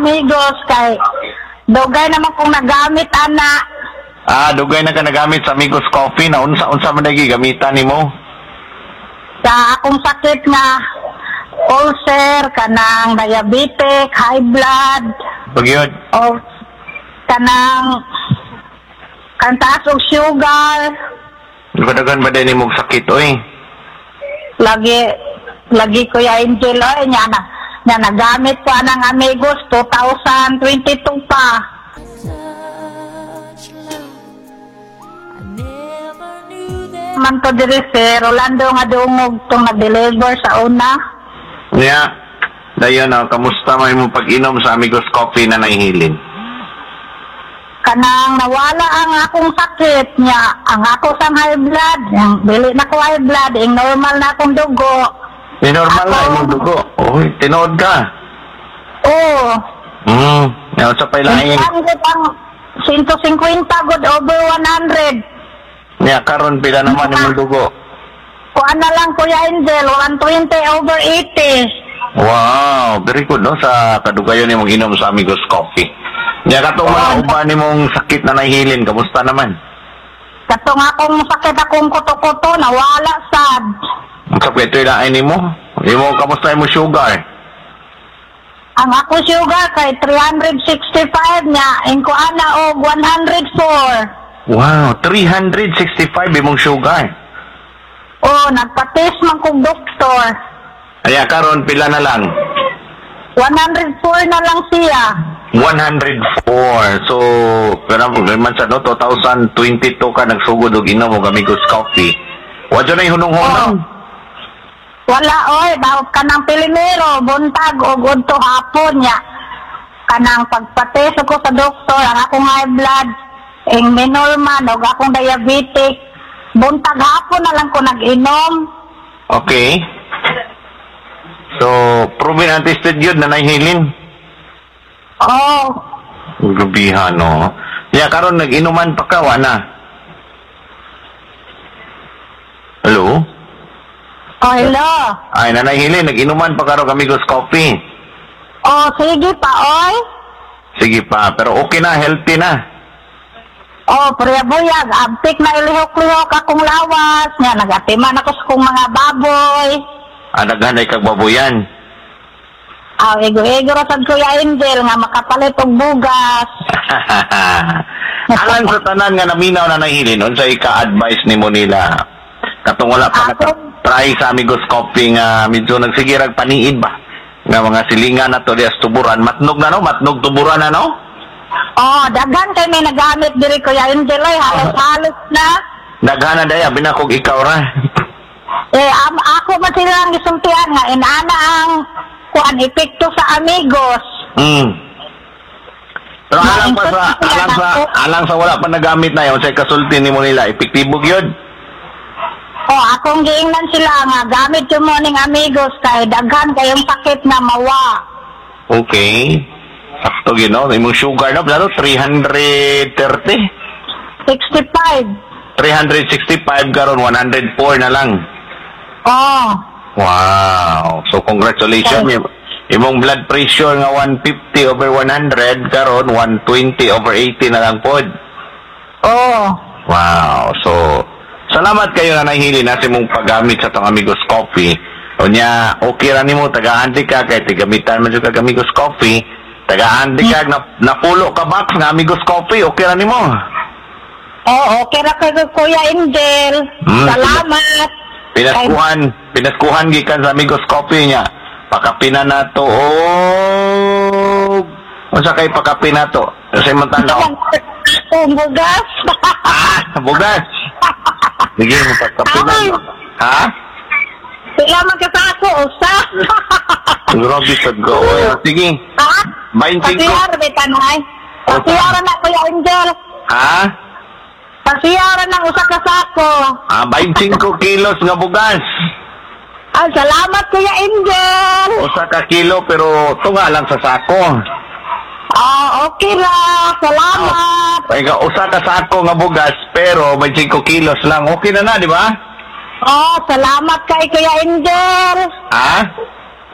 amigos kay dugay naman kung nagamit ana. Dugay na ka nagamit sa Amigos Coffee na unsa man lagi gamitan nimo? Sa akong sakit nga ulcer, kanang diabetic, high blood, Pagyod. o kanang kantaas og sugar, Dagdagan ba din nimo sakit oy? lagi Kuya Angel, oy, nya nagamit ko anang Amigos 2022 pa. Man to diri si Rolando nga dungog tong nag-deliver sa una. Nya, dayon kamusta may mo pag-inom sa Amigos Coffee na nahihilin? Kanang nawala ang akong sakit niya, ang ako sang high blood, ang dili na ko high blood, ang normal na akong dugo. Normal na imong dugo. Oy, tinood ka. Oo. Yan sa pailaing. Ang ang 150 good over 100. Nya karon pila naman imong dugo. Kuan na lang Kuya Angel, 120 over 80. Wow, very good no sa kadugayon nimong inom sa Amigos Coffee. Nya katong mga uban nimong sakit na nahihilin, kamusta naman? Katong akong sakit akong kuto-kuto, nawala sad. Ang sakit ito ilain nimo? Imo kamusta imong sugar? Ang ako sugar kay 365 niya, ingko ana og 104. Wow, 365 imong sugar. Oh, nagpa-test man kong doktor. Aya karon pila na lang? 104 na lang siya. 104. So, pero man sa no 2022 ka nagsugod og inom og Amigos Coffee. Wa jud nay hunong-hunong. Wala oy, daw kanang Pilimero, buntag o gudto hapon niya. Kanang pagpa-test ko sa doktor, ang akong high blood, ang normal, og akong diabetic. Buntag hapon na lang ko nag-inom. Okay. So, proven and tested yun na nahihilin. Oh, Gabihan, no? Ya, karon nag-inuman pa ka, wala. Hello? hello. Ay, nanahilin, nag-inuman pa karon Amigos Coffee. Oh, sige pa, oy. Sige pa, pero okay na, healthy na. Oh, buyag, abtik na ilihok-lihok akong lawas. Nga, nagatiman ako sa kong mga baboy. Daghan ay kagbaboyan. Ego-ego ra sad Kuya Angel nga makapalit og bugas. Alang sa tanan nga naminaw na nahilin, unsa ika-advise nimo nila? Katong wala pa naka-try sa Amigos Coffee nga medyo nagsigirag paniid ba? Nga mga silingan na to dias tuburan, matnog na no? Matnog tuburan na no? Oh, daghan kay may nagamit diri Kuya Angel ay halos na. Daghan na daya, binakog ikaw ra. Ako man sila ang gisultihan nga inana ang kuan epekto sa Amigos. Pero alang sa wala pa nagamit na yun, sa kasulti nimo nila, epektibo gyud. Oh, akong giingnan sila nga gamit yung morning Amigos kay daghan kayong sakit na mawa. Okay. Sakto gyud no, imong sugar na plano 330. 65. 365 karon 104 na lang. Oh. Wow. So congratulations. Imong blood pressure nga 150 over 100 karon 120 over 80 na lang pod. Oh. Wow. So salamat kayo na nahili na sa imong paggamit sa tong Amigos Coffee. Unya okay ra nimo taga-andi ka kay tigamitan man jud kag Amigos Coffee. Taga-andi ka napulo ka box nga Amigos Coffee, okay ra nimo. Oh, okay ra kay Kuya Angel. Salamat. Pinaskuhan gikan sa Amigos Coffee niya. Pakapina na to. Unsa kay pakapina to? Kasi man tanaw. Bugas. Bugas. Sige mo pakapina. Ha? Sila magkasako, usa. Grabe sad go. Sige. Ha? 25. Pasiyara may tanay. Pasiyara na Kuya Angel. Ha? Pasiyara na usa ka sako. 25 kilos nga bugas. Salamat Kuya Angel. Usa ka kilo pero tunga lang sa sako. Okay lang. Salamat. Ay usa ka sako nga bugas pero may 5 kilos lang. Okay na di ba? Salamat kay Kuya Angel. Ha?